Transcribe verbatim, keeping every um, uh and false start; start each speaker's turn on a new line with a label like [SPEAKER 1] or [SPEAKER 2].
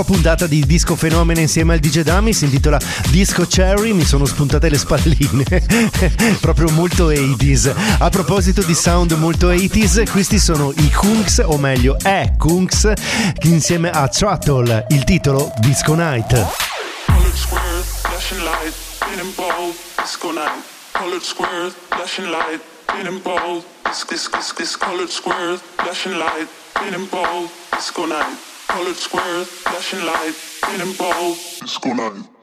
[SPEAKER 1] Puntata di Disco Fenomena insieme al D J Dummy, si intitola Disco Cherry, mi sono spuntate le spalline proprio molto ottanta. A proposito di sound molto ottanta, questi sono i Kunks, o meglio è Kunks, insieme a Throttle, il titolo Disco Night.
[SPEAKER 2] Colored square, flashing light, green and bold, disco night. Colored square, flashing light, green and bold, this this this this colored square, flashing light, green and bold, disco night. Colored square, flashing light, green and bold, disco night.